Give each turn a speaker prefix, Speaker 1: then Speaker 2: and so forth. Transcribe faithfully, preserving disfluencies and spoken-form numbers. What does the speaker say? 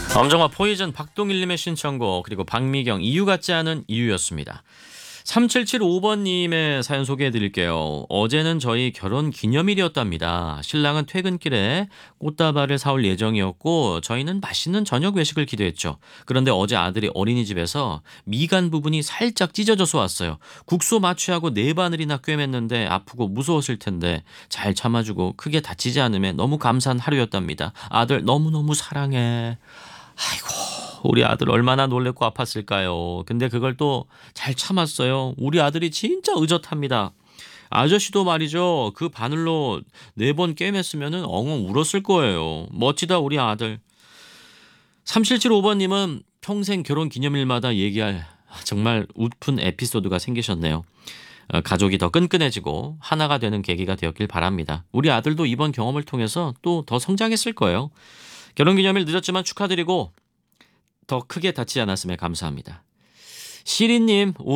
Speaker 1: 엄정화 포이즌 박동일님의 신청곡 그리고 박미경 이유 같지 않은 이유였습니다. 삼칠칠오 번님의 사연 소개해드릴게요. 어제는 저희 결혼 기념일이었답니다. 신랑은 퇴근길에 꽃다발을 사올 예정이었고 저희는 맛있는 저녁 외식을 기대했죠. 그런데 어제 아들이 어린이집에서 미간 부분이 살짝 찢어져서 왔어요. 국소 마취하고 네 바늘이나 꿰맸는데 아프고 무서웠을 텐데 잘 참아주고 크게 다치지 않으면 너무 감사한 하루였답니다. 아들 너무너무 사랑해. 아이고 우리 아들 얼마나 놀랬고 아팠을까요. 근데 그걸 또 잘 참았어요. 우리 아들이 진짜 의젓합니다. 아저씨도 말이죠. 그 바늘로 네 번 꿰맸으면 엉엉 울었을 거예요. 멋지다 우리 아들. 삼칠칠오 번님은 평생 결혼 기념일마다 얘기할 정말 웃픈 에피소드가 생기셨네요. 어, 가족이 더 끈끈해지고 하나가 되는 계기가 되었길 바랍니다. 우리 아들도 이번 경험을 통해서 또 더 성장했을 거예요. 결혼기념일 늦었지만 축하드리고 더 크게 다치지 않았음에 감사합니다. 시리님